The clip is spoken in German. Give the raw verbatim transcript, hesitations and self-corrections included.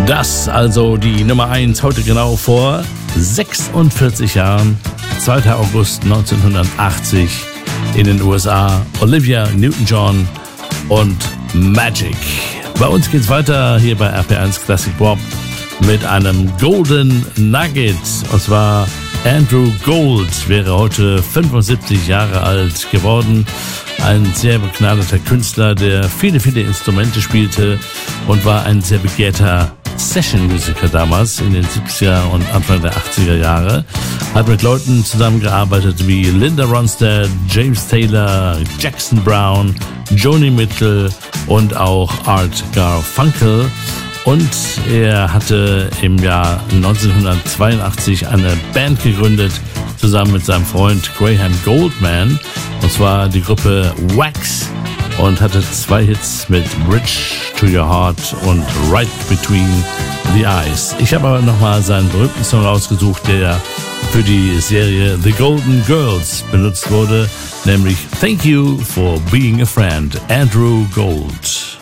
Das also die Nummer eins heute genau vor sechsundvierzig Jahren, zweiter August neunzehnhundertachtzig in den U S A. Olivia Newton-John und Magic. Bei uns geht's weiter hier bei R P eins Classic Pop mit einem Golden Nugget. Und zwar Andrew Gold wäre heute fünfundsiebzig Jahre alt geworden. Ein sehr begnadeter Künstler, der viele, viele Instrumente spielte und war ein sehr begehrter Session-Musiker damals in den siebziger und Anfang der achtziger Jahre. Hat mit Leuten zusammengearbeitet wie Linda Ronstadt, James Taylor, Jackson Brown, Joni Mitchell und auch Art Garfunkel. Und er hatte im Jahr neunzehnhundertzweiundachtzig eine Band gegründet, zusammen mit seinem Freund Graham Goldman. Und zwar die Gruppe Wax. Und hatte zwei Hits mit Bridge to Your Heart und Right Between the Eyes. Ich habe aber nochmal seinen berühmten Song rausgesucht, der für die Serie The Golden Girls benutzt wurde, nämlich Thank You for Being a Friend, Andrew Gold.